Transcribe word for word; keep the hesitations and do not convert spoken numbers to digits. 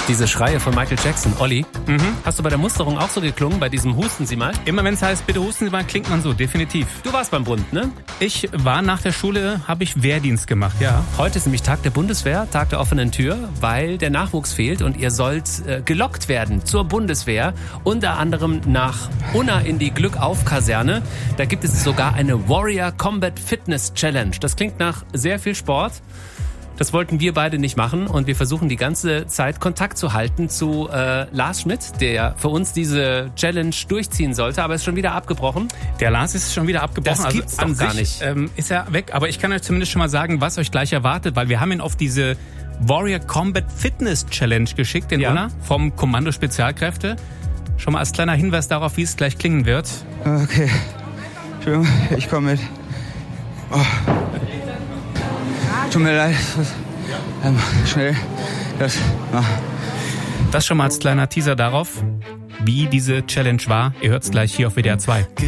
Diese Schreie von Michael Jackson. Olli, mhm. hast du bei der Musterung auch so geklungen, bei diesem Husten Sie mal? Immer wenn es heißt, bitte husten Sie mal, klingt man so, definitiv. Du warst beim Bund, ne? Ich war nach der Schule, habe ich Wehrdienst gemacht, ja. Heute ist nämlich Tag der Bundeswehr, Tag der offenen Tür, weil der Nachwuchs fehlt und ihr sollt äh, gelockt werden zur Bundeswehr, unter anderem nach Unna in die Glückauf-Kaserne. Da gibt es sogar eine Warrior Combat Fitness Challenge. Das klingt nach sehr viel Sport. Das wollten wir beide nicht machen und wir versuchen die ganze Zeit Kontakt zu halten zu äh, Lars Schmidt, der für uns diese Challenge durchziehen sollte, aber ist schon wieder abgebrochen. Der Lars ist schon wieder abgebrochen. Das gibt's also doch gar sich, nicht. Ähm, ist er weg, aber ich kann euch zumindest schon mal sagen, was euch gleich erwartet, weil wir haben ihn auf diese Warrior Combat Fitness Challenge geschickt in ja. Unna vom Kommando Spezialkräfte. Schon mal als kleiner Hinweis darauf, wie es gleich klingen wird. Okay, Entschuldigung, ich komme mit. Oh. Tut mir leid, ähm, schnell das machen. Das schon mal als kleiner Teaser darauf, wie diese Challenge war. Ihr hört es gleich hier auf W D R zwei.